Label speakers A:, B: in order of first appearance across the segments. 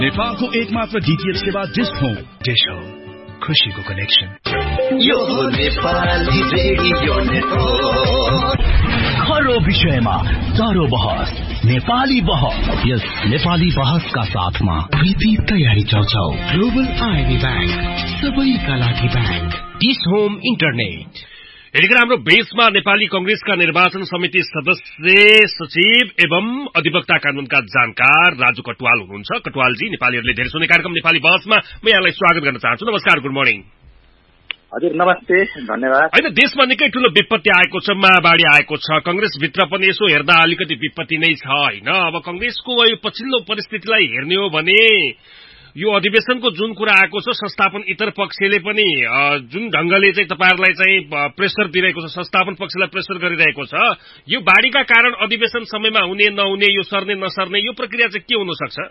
A: नेपालको एकमात्र डीटीएच सेवा डिश होम खुशीको कनेक्सन।
B: यो नेपाली रेडियो नेटवर्क
A: खरो विषयमा चारो बहस नेपाली बहस। यस नेपाली बहसका साथमा
C: विधि तयारी चौचौ ग्लोबल आईबी बैंक सबैका लागि बैंक
D: डिश होम इन्टरनेट। यतिखेर हाम्रो बेसमा नेपाली कंग्रेसका निर्वाचन समिति सदस्य सचिव एवं अधिवक्ता कानूनका जानकार राजु कटुवाल हुनुहुन्छ। कटुवालजी, नेपालीहरूले धेरै सुन्ने कार्यक्रम नेपाली बहसमा म यहाँलाई स्वागत गर्न चाहन्छु। नमस्कार, गुड मर्निङ।
E: हजुर नमस्ते, धन्यवाद।
D: हैन, देशमा निकै ठूलो विपत्ति आएको छ, महामारी आएको छ। कंग्रेस भित्र पनि यसो हेर्दा अलिकति विपत्ति नै छ हैन। अब कंग्रेसको यो पछिल्लो परिस्थितिलाई हेर्ने हो भने यो अधिवेशनको जुन कुरा आएको छ, संस्थापन इतर पक्षले पनि जुन ढंगले चाहिँ तपाईहरुलाई चाहिँ प्रेसर दिइरहेको छ, संस्थापन पक्षलाई प्रेसर गरिरहेको छ, यो बाढीका कारण अधिवेशन समयमा हुने नहुने, यो सर्ने नसर्ने, यो प्रक्रिया चाहिँ के हुन सक्छ?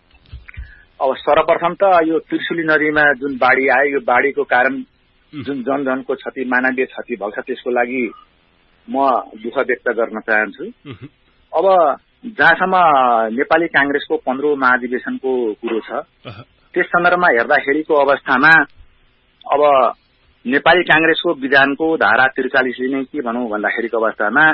E: अब सर्वप्रथम त यो त्रिशुली नदीमा जुन बाढी आयो, यो बाढीको कारण जुन जनजनको क्षति, मानवीय क्षति भएको छ, त्यसको लागि म दुःख व्यक्त गर्न चाहन्छु। अब जहाँसम्म नेपाली कांग्रेसको 15औं महाधिवेशनको कुरो छ, त्यस सन्दर्भमा हेर्दाखेरिको अवस्थामा अब नेपाली कांग्रेसको विधानको धारा 43ले नै के भनौं भन्दाखेरिको अवस्थामा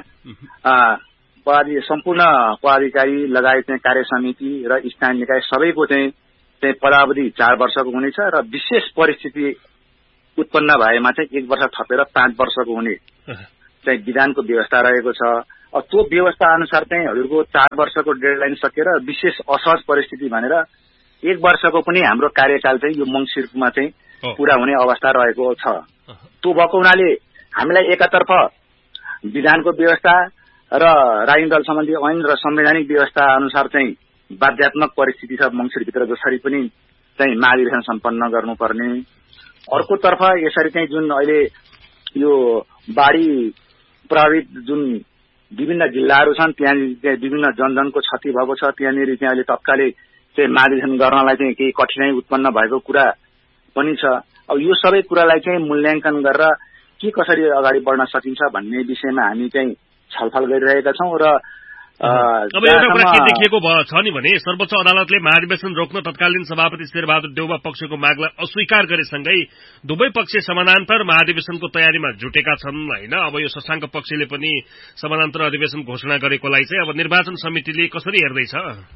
E: सम्पूर्ण पदाधिकारी लगायत चाहिँ कार्य समिति र स्थानीय निकाय सबैको चाहिँ पदावधि 4 वर्षको हुनेछ र विशेष परिस्थिति उत्पन्न भएमा चाहिँ 1 वर्ष थपेर 5 वर्षको हुने चाहिँ विधानको व्यवस्था रहेको छ। अब त्यो व्यवस्था अनुसार चाहिँ हजुरको 4 वर्षको डेडलाइन सकेर विशेष असहज परिस्थिति भनेर 1 वर्षको पनि हाम्रो कार्यकाल चाहिँ यो मंसिरमा चाहिँ पूरा हुने अवस्था रहेको छ। त्यो भएको हुनाले हामीलाई एकातर्फ विधानको व्यवस्था र राजनीतिक दल सम्बन्धी ऐन र संवैधानिक व्यवस्था अनुसार चाहिँ बाध्यात्मक परिस्थिति छ मंसिरभित्र जसरी पनि चाहिँ महाधिवेशन सम्पन्न गर्नुपर्ने। अर्कोतर्फ यसरी चाहिँ जुन अहिले यो बाढी प्रभावित जुन विभिन्न जिल्लाहरू छन्, त्यहाँ विभिन्न जनजनको क्षति भएको छ, त्यहाँनिर चाहिँ अहिले तत्कालै चाहिँ महाधिवेशन गर्नलाई चाहिँ केही कठिनाई उत्पन्न भएको कुरा पनि छ। अब यो सबै कुरालाई चाहिँ मूल्याङ्कन गरेर के कसरी अगाडि बढ्न सकिन्छ भन्ने विषयमा हामी चाहिँ छलफल गरिरहेका छौं। र
D: अब एउटा कुरा के देखिएको छ नि भने सर्वोच्च अदालतले महाधिवेशन रोक्न तत्कालीन सभापति शेरबहादुर देउवा पक्षको मागलाई अस्वीकार गरेसँगै दुवै पक्ष समानान्तर महाधिवेशनको तयारीमा जुटेका छन् हैन। अब यो शशाङ्क पक्षले पनि समानान्तर अधिवेशन घोषणा गरेकोलाई चाहिँ अब निर्वाचन समितिले कसरी हेर्दैछ?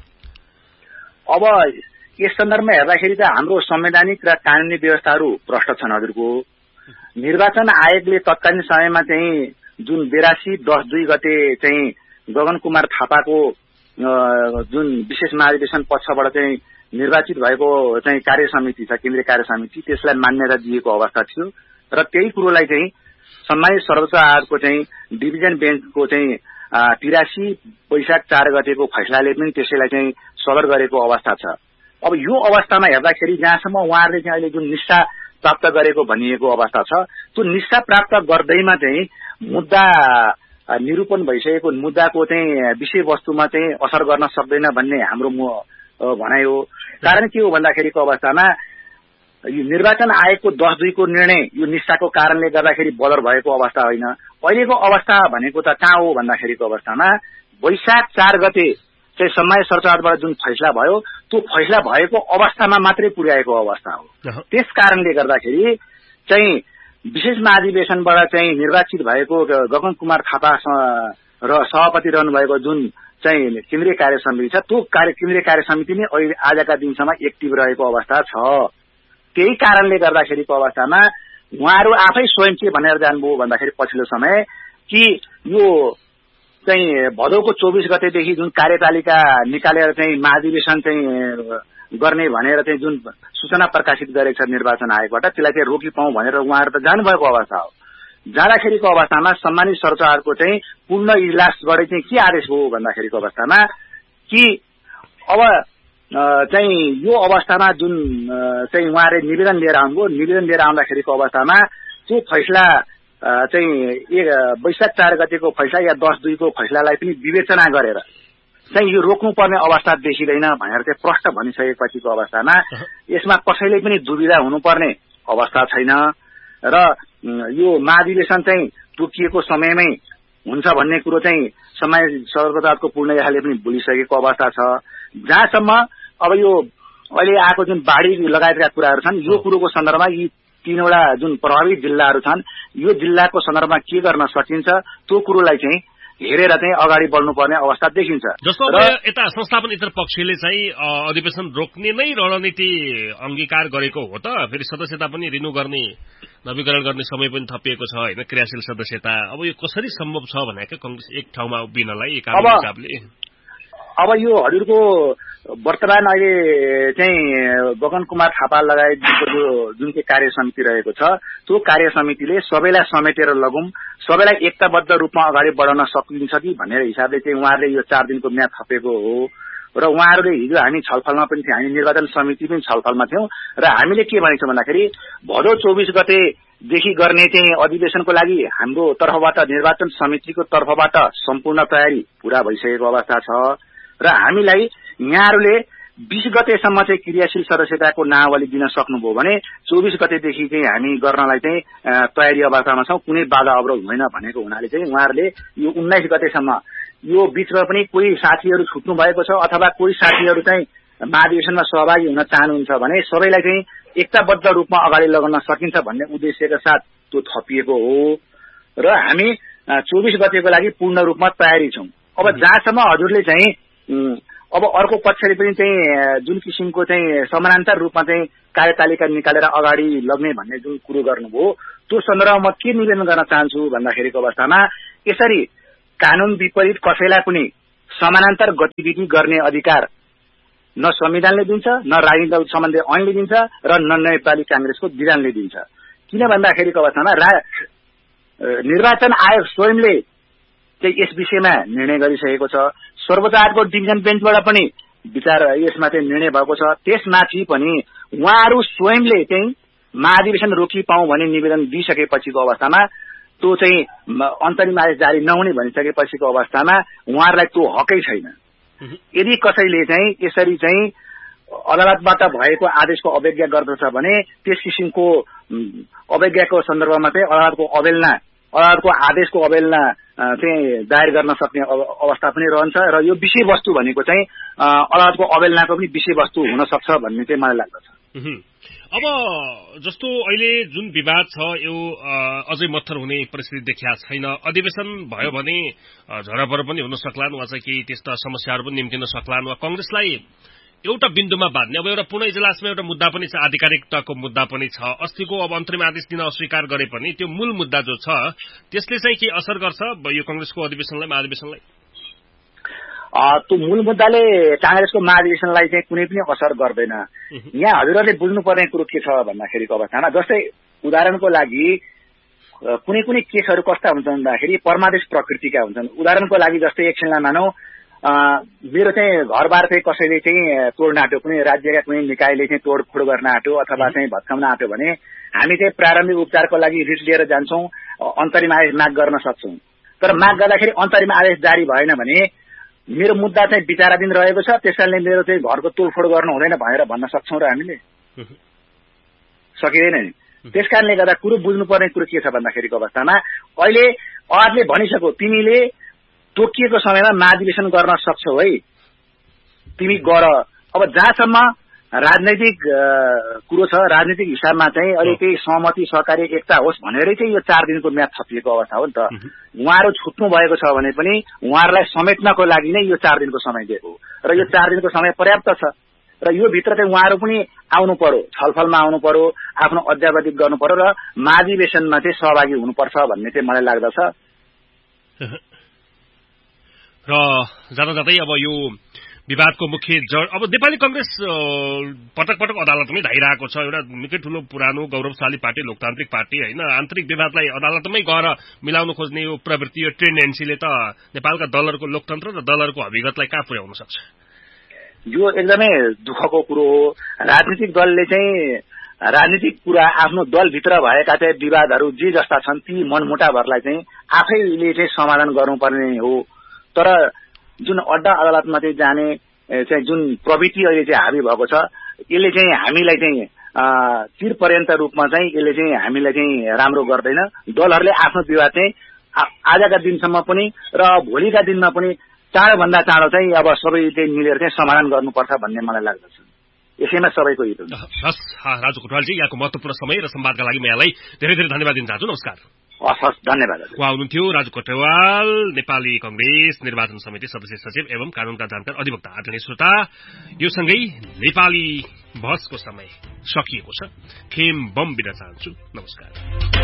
E: अब यस सन्दर्भमा हेर्दाखेरि त हाम्रो संवैधानिक र कानूनी व्यवस्थाहरू भ्रष्ट छन्। हजुरको निर्वाचन आयोगले तत्कालीन समयमा चाहिँ जुन 82/10/2 गते चाहिँ गगन कुमार थापाको जुन विशेष महाधिवेशन पक्षबाट चाहिँ निर्वाचित भएको चाहिँ कार्य समिति छ, केन्द्रीय कार्य समिति, त्यसलाई मान्यता दिएको अवस्था थियो र त्यही कुरोलाई चाहिँ सम्मानित सर्वोच्च आयोगको चाहिँ डिभिजन बेन्चको चाहिँ 83 वैशाख 4 गतेको फैसलाले पनि त्यसैलाई चाहिँ सदर गरेको अवस्था छ। अब यो अवस्थामा हेर्दाखेरि जहाँसम्म उहाँहरूले चाहिँ अहिले जुन निष्ठा प्राप्त गरेको भनिएको अवस्था छ, त्यो निष्ठा प्राप्त गर्दैमा चाहिँ मुद्दा निरूपण भइसकेको मुद्दाको चाहिँ विषयवस्तुमा चाहिँ असर गर्न सक्दैन भन्ने हाम्रो भनाइ हो। कारण के हो भन्दाखेरिको अवस्थामा यो निर्वाचन आयोगको 10/2 को निर्णय यो निष्ठाको कारणले गर्दाखेरि बदर भएको अवस्था होइन। अहिलेको अवस्था भनेको त कहाँ हो भन्दाखेरिको अवस्थामा वैशाख 4 गते चाहिँ सम्मानित सर्वोच्च अदालतबाट जुन फैसला भयो, त्यो फैसला भएको अवस्थामा मात्रै पुर्याएको अवस्था हो। त्यस कारणले गर्दाखेरि चाहिँ विशेष महाधिवेशनबाट चाहिँ निर्वाचित भएको गगन कुमार थापा र सभापति रहनुभएको जुन चाहिँ केन्द्रीय कार्य समिति छ, त्यो केन्द्रीय कार्य समिति नै अहिले आजका दिनसम्म एक्टिभ रहेको अवस्था छ। त्यही कारणले गर्दाखेरिको अवस्थामा उहाँहरू आफै स्वयं के भनेर जानुभयो भन्दाखेरि पछिल्लो समय कि यो चाहिँ भदौको 24 गतेदेखि जुन कार्यतालिका निकालेर चाहिँ महाधिवेशन चाहिँ गर्ने भनेर चाहिँ जुन सूचना प्रकाशित गरेको छ निर्वाचन आयोगबाट, त्यसलाई चाहिँ रोकी पाउँ भनेर उहाँहरू त जानुभएको अवस्था हो। जाँदाखेरिको अवस्थामा सम्मानित सर्वोच्च आयोगको चाहिँ पूर्ण इजलासबाट चाहिँ के आदेश भयो भन्दाखेरिको अवस्थामा कि अब चाहिँ यो अवस्थामा जुन चाहिँ उहाँले निवेदन लिएर आउनुभयो, निवेदन लिएर आउँदाखेरिको अवस्थामा त्यो फैसला चाहिँ वैशाख 4 गतेको फैसला या 10/2 को फैसलालाई पनि विवेचना गरेर चाहिँ यो रोक्नुपर्ने अवस्था देखिँदैन भनेर चाहिँ प्रष्ट भनिसकेपछिको अवस्थामा यसमा कसैले पनि दुविधा हुनुपर्ने अवस्था छैन र यो महाधिवेशन चाहिँ तोकिएको समयमै हुन्छ भन्ने कुरो चाहिँ समय सर्वोच्च अदालतको पूर्ण इजलासले पनि भुलिसकेको अवस्था छ। जहाँसम्म अब यो अहिले आएको जुन बाढी लगायतका कुराहरू छन् यो कुरोको सन्दर्भमा यी 3वटा जुन प्रभावित जिल्लाहरू छन् यो जिल्लाको सन्दर्भमा के गर्न सकिन्छ त्यो कुरोलाई चाहिँ हेरेर चाहिँ अगाडि बढ्नुपर्ने अवस्था देखिन्छ।
D: जस्तो यता संस्थापन इतर पक्षले चाहिँ अधिवेशन रोक्ने नै रणनीति अंगीकार गरेको हो त, फेरि सदस्यता पनि रिन्यू गर्ने नवीकरण गर्ने समय पनि थपिएको छ हैन, क्रियाशील सदस्यता। अब यो कसरी सम्भव छ भने के कांग्रेस एक ठाउँमा उभिनलाई कानुनी हिसाबले?
E: अब यो हजुरको वर्तमान अहिले चाहिँ गगन कुमार थापा लगायतको जुन चाहिँ कार्य समिति रहेको छ त्यो कार्य समितिले सबैलाई समेटेर लगौं, सबैलाई एकताबद्ध रूपमा अगाडि बढाउन सकिन्छ कि भन्ने हिसाबले चाहिँ उहाँहरूले यो 4 दिनको म्याद थपेको हो। र उहाँहरूले हिजो हामी छलफलमा पनि थियौं, हामी निर्वाचन समिति पनि छलफलमा थियौं र हामीले के भनेछौं भन्दाखेरि भदौ 24 गतेदेखि गर्ने चाहिँ अधिवेशनको लागि हाम्रो तर्फबाट निर्वाचन समितिको तर्फबाट सम्पूर्ण तयारी पूरा भइसकेको अवस्था छ र हामीलाई यहाँहरूले 20 गतेसम्म चाहिँ क्रियाशील सदस्यताको नावली दिन सक्नुभयो भने 24 गतेदेखि चाहिँ हामी गर्नलाई चाहिँ तयारी अवस्थामा छौं, कुनै बाधा अवरोध हुँदैन भनेको हुनाले चाहिँ उहाँहरूले यो 19 गतेसम्म यो बीचमा पनि कोही साथीहरू छुट्नु भएको छ अथवा कोही साथीहरू चाहिँ महाधिवेशनमा सहभागी हुन चाहनुहुन्छ भने सबैलाई चाहिँ एकताबद्ध रूपमा अगाडि लगाउन सकिन्छ भन्ने उद्देश्यका साथ त्यो थपिएको हो र हामी 24 गतेको लागि पूर्ण रूपमा तयारी छौं। अब जहाँसम्म हजुरले चाहिँ अब अर्को पक्षले पनि चाहिँ जुन किसिमको चाहिँ समानान्तर रूपमा चाहिँ कार्यतालिका निकालेर अगाडि लग्ने भन्ने जुन कुरो गर्नुभयो त्यो सन्दर्भमा के निवेदन गर्न चाहन्छु भन्दाखेरिको अवस्थामा यसरी कानून विपरीत कसैलाई पनि समानान्तर गतिविधि गर्ने अधिकार न संविधानले दिन्छ, न राजनीतिक सम्बन्धी ऐनले दिन्छ र न नेपाली कांग्रेसको विधानले दिन्छ। किन भन्दाखेरिको अवस्थामा निर्वाचन आयोग स्वयंले चाहिँ यस विषयमा निर्णय गरिसकेको छ। सर्वोच्च अदालतको डिभिजन बेन्चबाट पनि विचार यसमा चाहिँ निर्णय भएको छ। त्यसमाथि पनि उहाँहरू स्वयंले चाहिँ महाधिवेशन रोकिपाउँ भन्ने निवेदन दिइसकेपछिको अवस्थामा त्यो चाहिँ अन्तरिम आदेश जारी नहुने भनिसकेपछिको अवस्थामा उहाँहरूलाई त्यो हकै छैन। यदि कसैले चाहिँ यसरी चाहिँ अदालतबाट भएको आदेशको अवज्ञा गर्दछ भने त्यस किसिमको अवज्ञाको सन्दर्भमा चाहिँ अदालतको आदेशको अवहेलना चाहिँ दायर गर्न सक्ने अवस्था पनि रहन्छ र यो विषयवस्तु भनेको चाहिँ अदालतको अवहेलनाको पनि विषयवस्तु हुन सक्छ भन्ने चाहिँ मलाई लाग्दछ।
D: अब जस्तो अहिले जुन विवाद छ यो अझै मत्थर हुने परिस्थिति देखिया छैन। अधिवेशन भयो भने झरापर पनि हुन सक्लान् वा चाहिँ केही त्यस्ता समस्याहरू पनि निम्तिन सक्लान् वा कांग्रेसलाई एउटा बिन्दुमा बाँध्ने अब एउटा पुनः इजलासमा एउटा मुद्दा पनि छ, आधिकारिकताको मुद्दा पनि छ। अस्तिको अब अन्तरिम आदेश दिन अस्वीकार गरे पनि त्यो मूल मुद्दा जो छ त्यसले चाहिँ के असर गर्छ यो कांग्रेसको अधिवेशनलाई, महाधिवेशनलाई?
E: त्यो मूल मुद्दाले कांग्रेसको महाधिवेशनलाई चाहिँ कुनै पनि असर गर्दैन। यहाँ हजुरहरूले बुझ्नुपर्ने कुरो के छ भन्दाखेरिको अवस्थामा जस्तै उदाहरणको लागि कुनै केसहरू कस्ता हुन्छन् भन्दाखेरि परमादेश प्रकृतिका हुन्छन्। उदाहरणको लागि जस्तै एकछिनलाई मानौ मेरो चाहिँ घरबार चाहिँ कसैले चाहिँ तोड्न आँट्यो, कुनै राज्यका कुनै निकायले चाहिँ तोडफोड गर्न आँट्यो अथवा चाहिँ भत्काउन आँट्यो भने हामी चाहिँ प्रारम्भिक उपचारको लागि रिट लिएर जान्छौँ, अन्तरिम आदेश माग गर्न सक्छौँ। तर माग गर्दाखेरि अन्तरिम आदेश जारी भएन भने मेरो मुद्दा चाहिँ विचाराधीन रहेको छ, त्यसैले मेरो चाहिँ घरको तोडफोड गर्नु हुँदैन भनेर भन्न सक्छौँ र हामीले सकिँदैन नि। त्यसकारणले गर्दा कुरो बुझ्नुपर्ने कुरो के छ भन्दाखेरिको अवस्थामा अहिले अदालतले भनिसक्यो तिमीले तोकिएको समयमा महाधिवेशन गर्न सक्छौ है, तिमी गर। अब जहाँसम्म राजनैतिक कुरो छ, राजनीतिक हिसाबमा चाहिँ अहिले केही सहमति सहकारी एकता होस् भनेरै चाहिँ यो 4 दिनको म्याद थपिएको अवस्था हो नि त। उहाँहरू छुट्नु भएको छ भने पनि उहाँहरूलाई समेट्नको लागि नै यो 4 दिनको समय दिएको र यो 4 दिनको समय पर्याप्त छ र यो भित्र चाहिँ उहाँहरू पनि आउनु पर्यो, छलफलमा आउनु पर्यो, आफ्नो अध्यावधिक गर्नु पर्यो र महाधिवेशनमा चाहिँ सहभागी हुनुपर्छ भन्ने चाहिँ मलाई लाग्दछ।
D: र जाँदै अब यो विवादको मुख्य जड अब नेपाली कांग्रेस पटक पटक अदालतमै धाइरहेको छ। एउटा निकै ठूलो पुरानो गौरवशाली पार्टी, लोकतान्त्रिक पार्टी हैन, आन्तरिक विवादलाई अदालतमै गएर मिलाउन खोज्ने यो प्रवृत्ति, यो टेन्डेन्सीले त नेपालका दलहरुको लोकतन्त्र र दलहरुको अभिगतलाई कहाँ पुर्याउन सक्छ?
E: यो एकदमै दुःखको कुरो हो। राजनीतिक दलले चाहिँ राजनीतिक कुरा आफ्नो दलभित्र भएका चाहिँ विवादहरू जे जस्ता छन् ती मनमुटावहरूलाई चाहिँ आफैले चाहिँ समाधान गर्नुपर्ने हो। तर जुन अड्डा अदालतमा चाहिँ जाने चाहिँ जुन प्रवृत्ति अहिले चाहिँ हावी भएको छ यसले चाहिँ हामीलाई चाहिँ चिरपर्यन्त रूपमा चाहिँ यसले चाहिँ हामीलाई चाहिँ राम्रो गर्दैन। दलहरूले आफ्नो विवाद चाहिँ आजका दिनसम्म पनि र भोलिका दिनमा पनि चाँडोभन्दा चाँडो चाहिँ अब सबैले मिलेर चाहिँ समाधान गर्नुपर्छ भन्ने मलाई लाग्दछ। यसैमा सबैको हित हुन्छ।
D: हस् राजु कोटवालजी, यहाँको महत्त्वपूर्ण समय र संवादका लागि म यहाँलाई धेरै धेरै धन्यवाद दिन चाहन्छु। नमस्कार।
E: हस् धन्यवाद।
D: उहाँ हुनुहुन्थ्यो राजु कोटवाल, नेपाली कंग्रेस निर्वाचन समिति सदस्य सचिव एवं कानूनका जानकार अधिवक्ता। आदरणीय श्रोता, यो सँगै नेपाली बहसको समय सकिएको छ। खेम बम बिदा चाहन्छु। नमस्कार।